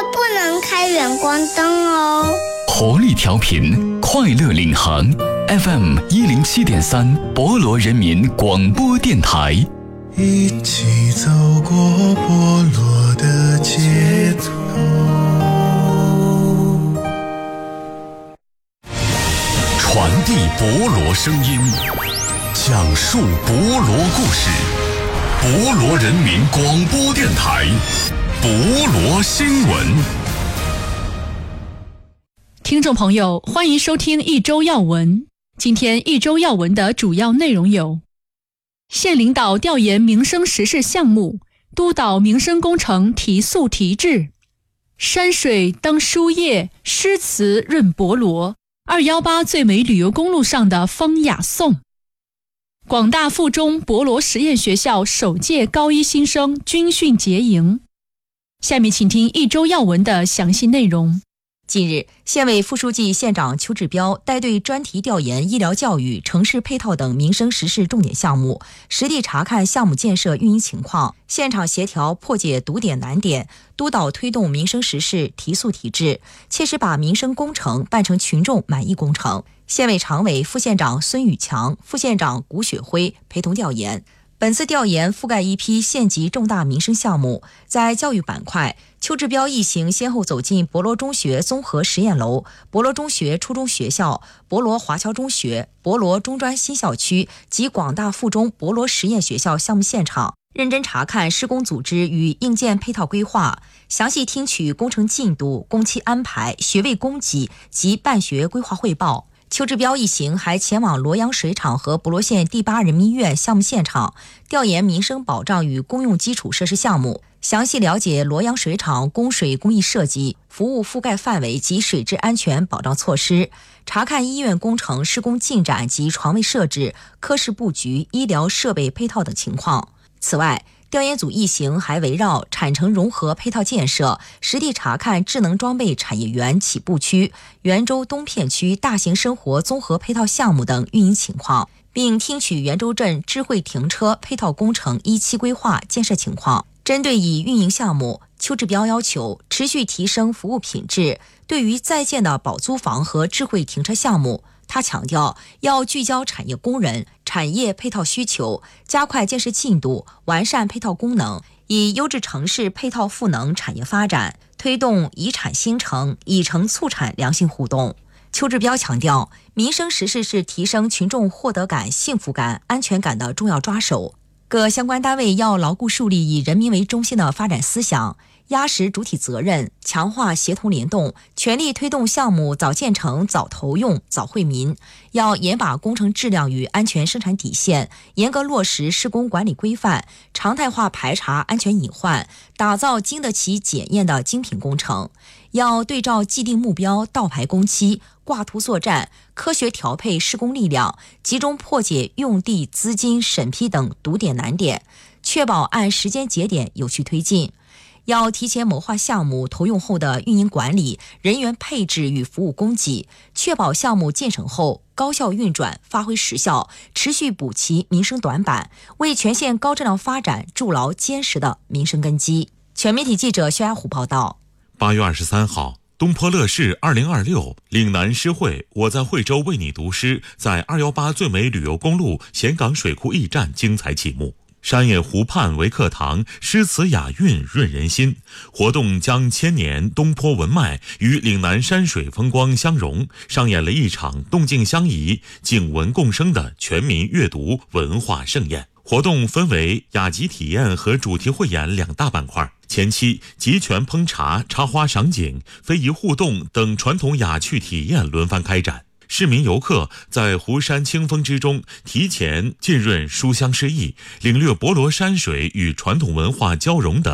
不能开远光灯哦。 活力调频，快乐领航 FM107.3 博罗人民广播电台， 一起走过博罗的街头。 传递博罗声音，讲述博罗故事，博罗人民广播电台，博罗新闻。 听众朋友，欢迎收听一周要闻。今天一周要闻的主要内容有：县领导调研民生实事项目，督导民生工程提速提质；山水当书页，诗词润博罗。218最美旅游公路上的风雅颂。广大附中博罗实验学校首届高一新生军训结营。下面请听一周要闻的详细内容。 近日，县委副书记、县长邱志标带队专题调研医疗教育、城市配套等民生实事重点项目，实地查看项目建设运营情况，现场协调破解堵点难点，督导推动民生实事提速提质，切实把民生工程办成群众满意工程。县委常委、副县长孙宇强、副县长谷雪辉陪同调研。本次调研覆盖一批县级重大民生项目。在教育板块，邱志标一行先后走进博罗中学综合实验楼、博罗中学初中学校、博罗华侨中学、博罗中专新校区及广大附中博罗实验学校项目现场，认真查看施工组织与硬件配套规划，详细听取工程进度、工期安排、学位供给及办学规划汇报。邱志标一行还前往罗阳水厂和博罗县第8人民医院项目现场，调研民生保障与公用基础设施项目，详细了解罗阳水厂供水工艺设计、服务覆盖范围及水质安全保障措施，查看医院工程施工进展及床位设置、科室布局、医疗设备配套等情况。此外，调研组一行还围绕产城融合配套建设，实地查看智能装备产业园起步区、袁州东片区大型生活综合配套项目等运营情况，并听取袁州镇智慧停车配套工程一期规划建设情况。针对已运营项目，邱志标要求持续提升服务品质。对于在建的保租房和智慧停车项目，他强调要聚焦产业工人、产业配套需求，加快建设进度，完善配套功能，以优质城市配套赋能产业发展，推动以产兴城、以城促产良性互动。邱志标强调，民生实事是提升群众获得感、幸福感、安全感的重要抓手。各相关单位要牢固树立以人民为中心的发展思想，压实主体责任，强化协同联动，全力推动项目早建成、早投用、早惠民。要严把工程质量与安全生产底线，严格落实施工管理规范，常态化排查安全隐患，打造经得起检验的精品工程。要对照既定目标，倒排工期，挂图作战，科学调配施工力量，集中破解用地、资金、审批等堵点难点，确保按时间节点有序推进。要提前谋划项目投用后的运营管理、人员配置与服务供给，确保项目建成后高效运转，发挥实效，持续补齐民生短板，为全县高质量发展筑牢坚实的民生根基。全媒体记者薛亚虎报道。 8月23号，东坡乐市2026岭南诗会我在惠州为你读诗在218最美旅游公路咸港水库驿站精彩启幕。山野湖畔为课堂，诗词雅韵润人心。活动将千年东坡文脉与岭南山水风光相融，上演了一场动静相宜、景文共生的全民阅读文化盛宴。活动分为雅集体验和主题汇演2大板块。前期集泉烹茶、插花赏景、非遗互动等传统雅趣体验轮番开展。市民游客在湖山清风之中提前浸润书香诗意，领略博罗山水与传统文化交融的